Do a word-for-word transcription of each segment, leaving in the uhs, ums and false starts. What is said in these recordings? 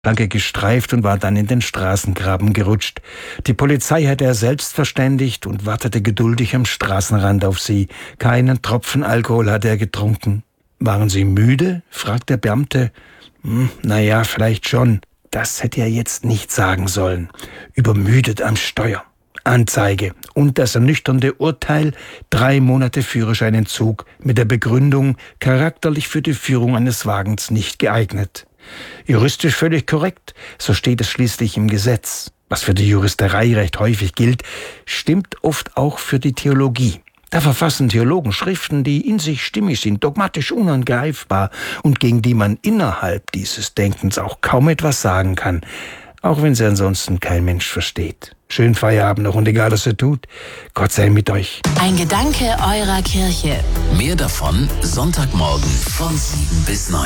Flanke gestreift und war dann in den Straßengraben gerutscht. Die Polizei hatte er selbst verständigt und wartete geduldig am Straßenrand auf sie. Keinen Tropfen Alkohol hatte er getrunken. »Waren Sie müde?« fragte der Beamte. Hm, »Naja, vielleicht schon.« Das hätte er jetzt nicht sagen sollen. Übermüdet am Steuer. Anzeige und das ernüchternde Urteil, drei Monate Führerscheinentzug mit der Begründung, charakterlich für die Führung eines Wagens nicht geeignet. Juristisch völlig korrekt, so steht es schließlich im Gesetz. Was für die Juristerei recht häufig gilt, stimmt oft auch für die Theologie. Da verfassen Theologen Schriften, die in sich stimmig sind, dogmatisch unangreifbar und gegen die man innerhalb dieses Denkens auch kaum etwas sagen kann, auch wenn sie ansonsten kein Mensch versteht. Schönen Feierabend noch und egal, was ihr tut, Gott sei mit euch. Ein Gedanke eurer Kirche. Mehr davon Sonntagmorgen von sieben bis neun.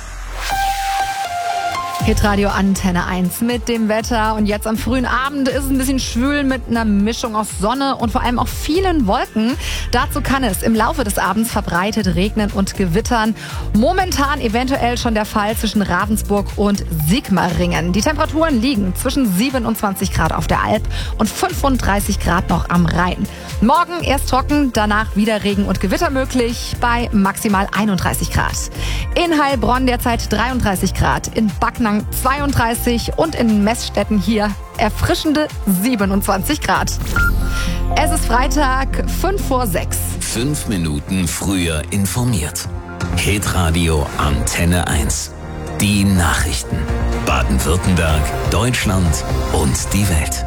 Hitradio Antenne eins mit dem Wetter und jetzt am frühen Abend ist es ein bisschen schwül mit einer Mischung aus Sonne und vor allem auch vielen Wolken. Dazu kann es im Laufe des Abends verbreitet regnen und gewittern. Momentan eventuell schon der Fall zwischen Ravensburg und Sigmaringen. Die Temperaturen liegen zwischen siebenundzwanzig Grad auf der Alp und fünfunddreißig Grad noch am Rhein. Morgen erst trocken, danach wieder Regen und Gewitter möglich bei maximal einunddreißig Grad. In Heilbronn derzeit dreiunddreißig Grad, in Backnang zweiunddreißig und in Messstetten hier erfrischende siebenundzwanzig Grad. Es ist Freitag, fünf vor sechs. Fünf Minuten früher informiert. Hitradio Antenne eins. Die Nachrichten. Baden-Württemberg, Deutschland und die Welt.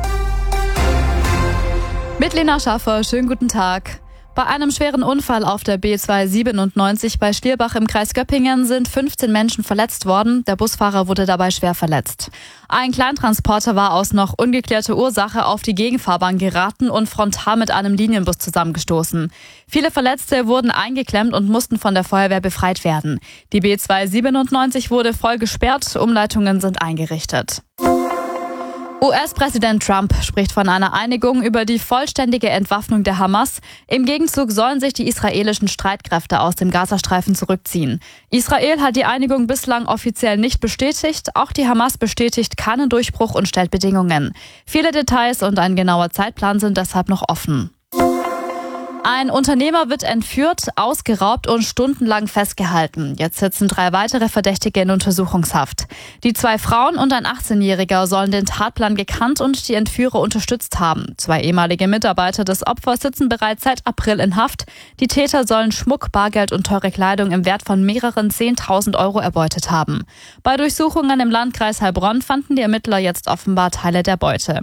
Mit Lena Schaffer, schönen guten Tag. Bei einem schweren Unfall auf der B zweihundertsiebenundneunzig bei Schlierbach im Kreis Göppingen sind fünfzehn Menschen verletzt worden. Der Busfahrer wurde dabei schwer verletzt. Ein Kleintransporter war aus noch ungeklärter Ursache auf die Gegenfahrbahn geraten und frontal mit einem Linienbus zusammengestoßen. Viele Verletzte wurden eingeklemmt und mussten von der Feuerwehr befreit werden. Die B zweihundertsiebenundneunzig wurde voll gesperrt, Umleitungen sind eingerichtet. U S-Präsident Trump spricht von einer Einigung über die vollständige Entwaffnung der Hamas. Im Gegenzug sollen sich die israelischen Streitkräfte aus dem Gazastreifen zurückziehen. Israel hat die Einigung bislang offiziell nicht bestätigt. Auch die Hamas bestätigt keinen Durchbruch und stellt Bedingungen. Viele Details und ein genauer Zeitplan sind deshalb noch offen. Ein Unternehmer wird entführt, ausgeraubt und stundenlang festgehalten. Jetzt sitzen drei weitere Verdächtige in Untersuchungshaft. Die zwei Frauen und ein achtzehnjähriger sollen den Tatplan gekannt und die Entführer unterstützt haben. Zwei ehemalige Mitarbeiter des Opfers sitzen bereits seit April in Haft. Die Täter sollen Schmuck, Bargeld und teure Kleidung im Wert von mehreren zehntausend Euro erbeutet haben. Bei Durchsuchungen im Landkreis Heilbronn fanden die Ermittler jetzt offenbar Teile der Beute.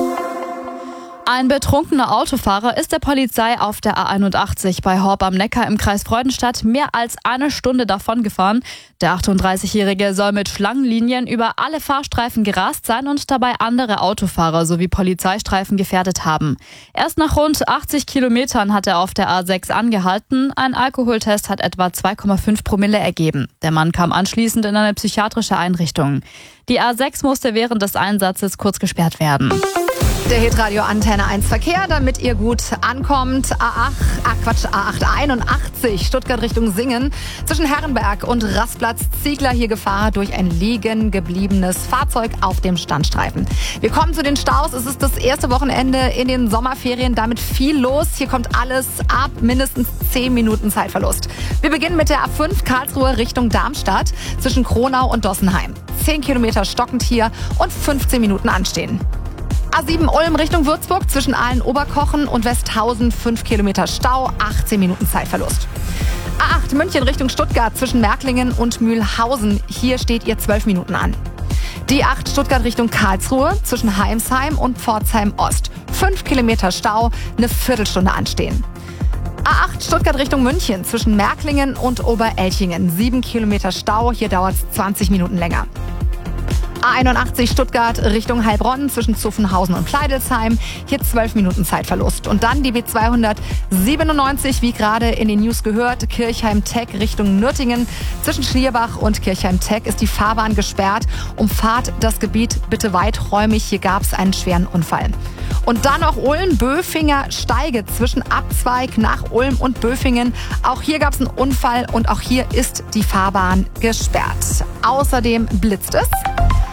Ein betrunkener Autofahrer ist der Polizei auf der A einundachtzig bei Horb am Neckar im Kreis Freudenstadt mehr als eine Stunde davongefahren. Der achtunddreißigjährige soll mit Schlangenlinien über alle Fahrstreifen gerast sein und dabei andere Autofahrer sowie Polizeistreifen gefährdet haben. Erst nach rund achtzig Kilometern hat er auf der A sechs angehalten. Ein Alkoholtest hat etwa zwei Komma fünf Promille ergeben. Der Mann kam anschließend in eine psychiatrische Einrichtung. Die A sechs musste während des Einsatzes kurz gesperrt werden. Der Hitradio Antenne eins Verkehr, damit ihr gut ankommt. A acht, ah Quatsch, A achthunderteinundachtzig, Stuttgart Richtung Singen. Zwischen Herrenberg und Rastplatz Ziegler hier Gefahr durch ein liegen gebliebenes Fahrzeug auf dem Standstreifen. Wir kommen zu den Staus. Es ist das erste Wochenende in den Sommerferien, damit viel los. Hier kommt alles ab mindestens zehn Minuten Zeitverlust. Wir beginnen mit der A fünf Karlsruhe Richtung Darmstadt zwischen Kronau und Dossenheim. zehn Kilometer stockend hier und fünfzehn Minuten anstehen. A sieben Ulm Richtung Würzburg zwischen Aalen-Oberkochen und Westhausen fünf Kilometer Stau, achtzehn Minuten Zeitverlust. A acht München Richtung Stuttgart zwischen Märklingen und Mühlhausen. Hier steht ihr zwölf Minuten an. Die acht Stuttgart Richtung Karlsruhe zwischen Heimsheim und Pforzheim Ost. fünf Kilometer Stau, eine Viertelstunde anstehen. A acht Stuttgart Richtung München zwischen Märklingen und Oberelchingen. sieben Kilometer Stau, hier dauert es zwanzig Minuten länger. A einundachtzig Stuttgart Richtung Heilbronn zwischen Zuffenhausen und Kleidelsheim. Hier zwölf Minuten Zeitverlust. Und dann die B zweihundertsiebenundneunzig, wie gerade in den News gehört, Kirchheim-Teck Richtung Nürtingen. Zwischen Schlierbach und Kirchheim-Teck ist die Fahrbahn gesperrt. Umfahrt das Gebiet bitte weiträumig. Hier gab es einen schweren Unfall. Und dann noch Ulm-Böfinger Steige zwischen Abzweig nach Ulm und Böfingen. Auch hier gab es einen Unfall und auch hier ist die Fahrbahn gesperrt. Außerdem blitzt es.